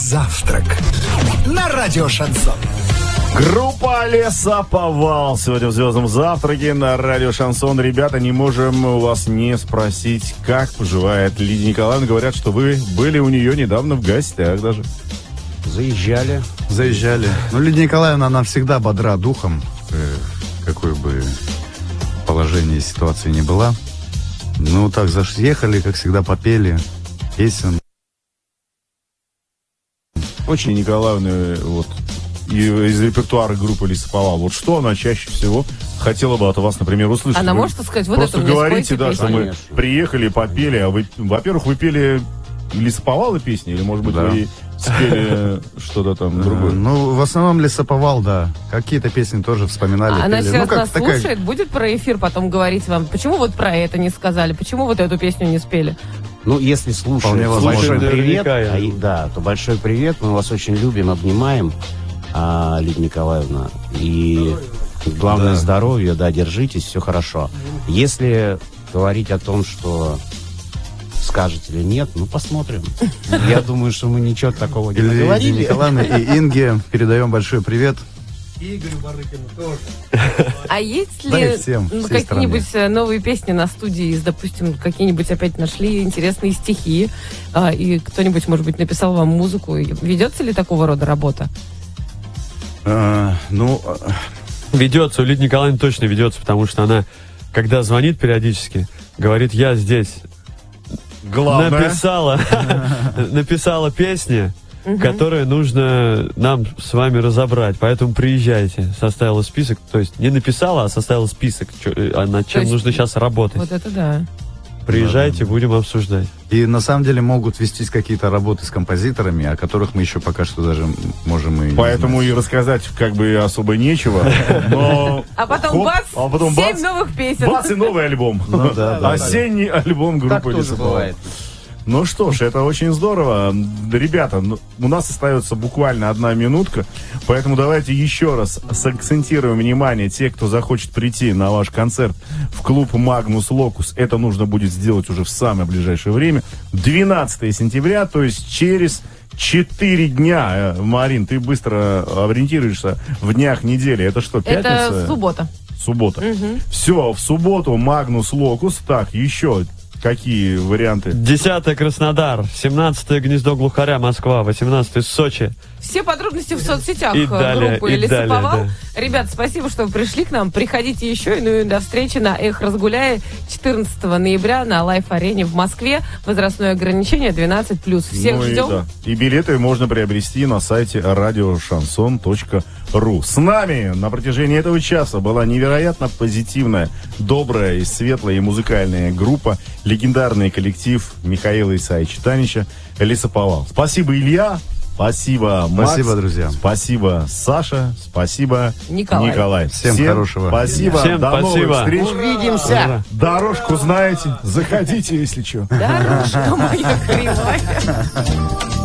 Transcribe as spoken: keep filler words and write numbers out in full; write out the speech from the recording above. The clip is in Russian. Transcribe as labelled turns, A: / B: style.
A: Завтрак на радио Шансон.
B: Группа «Лесоповал» сегодня в «Звездном завтраке» на радио Шансон. Ребята, не можем у вас не спросить, как поживает Лидия Николаевна. Говорят, что вы были у нее недавно в гостях даже.
C: Заезжали.
D: Заезжали. Ну, Лидия Николаевна, она всегда бодра духом, э, какой бы положение ситуации ни была. Ну, так заехали, как всегда, попели песен.
B: Очень Николаевна, вот, и из репертуара группы «Лесоповал». Вот что она чаще всего хотела бы от вас, например, услышать?
E: Она
B: вы
E: может сказать, вот
B: просто
E: это мне
B: говорите, да,
E: песню.
B: что мы приехали, попели, а вы, во-первых, вы пели «Лесоповалы» песни, или, может быть,
D: Да.
B: вы спели что-то там другое?
D: Ну, в основном «Лесоповал», да. Какие-то песни тоже вспоминали.
E: А она
D: пели.
E: сейчас
D: Ну, как
E: нас
D: такая-
E: слушает, будет про эфир потом говорить вам, почему вот про это не сказали, почему вот эту песню не спели?
C: Ну, если слушают,
D: Вполне
C: то
D: возможно.
C: большой привет.
F: Наверняка, я
C: А, и-
F: думаю.
C: да, то большой привет. Мы вас очень любим, обнимаем, а, Лидия Николаевна. И главное
D: Да.
C: здоровье, да, держитесь, все хорошо. Если говорить о том, что скажете или нет, ну, посмотрим. Я думаю, что мы ничего такого не
D: И Лидии
C: говорили.
D: Николаевне и Инге передаем большой привет.
E: А есть ли
D: Да и всем,
E: ну,
D: всей
E: какие-нибудь э, новые песни на студии, из, допустим, какие-нибудь опять нашли интересные стихи, а, и кто-нибудь, может быть, написал вам музыку? И ведется ли такого рода работа?
D: А, ну, а,
F: Ведется, у Лидии Николаевны точно ведется, потому что она, когда звонит периодически, говорит, я здесь.
B: Главное.
F: Написала, написала песни, которые нужно нам с вами разобрать. Поэтому приезжайте. Составила список. То есть не написала, а составила список, чё- а над чем
E: есть
F: нужно сейчас работать.
E: Вот это да.
F: Приезжайте, будем обсуждать.
D: и на самом деле могут вестись какие-то работы с композиторами, о которых мы еще пока что даже можем и не
B: Поэтому
D: знать.
B: и рассказать как бы особо нечего. Но
E: А потом
B: хоп,
E: бац,
B: а потом
E: семь
B: бац,
E: новых песен.
B: бац и новый альбом.
D: Ну да, да,
B: Осенний альбом
C: Так
B: группы
C: тоже
B: «Лесоповал».
C: бывает.
B: Ну что ж, это очень здорово. Да, ребята, ну, у нас остается буквально одна минутка, поэтому давайте еще раз сакцентируем внимание. Те, кто захочет прийти на ваш концерт в клуб «Магнус Локус», это нужно будет сделать уже в самое ближайшее время. двенадцатого сентября, то есть через четыре дня. Э, Марин, ты быстро ориентируешься в днях недели. Это что, пятница?
E: Это суббота.
B: Суббота. Все, в субботу «Магнус Локус». Так, еще какие варианты?
F: десятое Краснодар, семнадцатое Гнездо Глухаря, Москва, восемнадцатое Сочи.
E: Все подробности в соцсетях
F: И
E: э,
F: далее,
E: группы
F: и
E: «Лесоповал».
F: далее,
E: Ребят, спасибо, что вы пришли к нам. Приходите еще. Ну и до встречи на «Эх, разгуляй» четырнадцатого ноября на Лайф-арене в Москве. Возрастное ограничение двенадцать плюс. Всех
B: Ну и,
E: ждем.
B: да. И билеты можно приобрести на сайте радиошансон точка ру. С нами на протяжении этого часа была невероятно позитивная, добрая и светлая и музыкальная группа, легендарный коллектив Михаила Исаевича Танича «Лесоповал». Спасибо, Илья. Спасибо, Макс.
D: Спасибо, друзья.
B: Спасибо, Саша. Спасибо,
E: Николай.
B: Николай.
D: Всем хорошего.
B: Спасибо.
F: Всем
B: До
F: спасибо.
B: новых встреч.
C: Увидимся!
B: Дорожку знаете. Заходите, если что.
E: Дорожка моя кривая.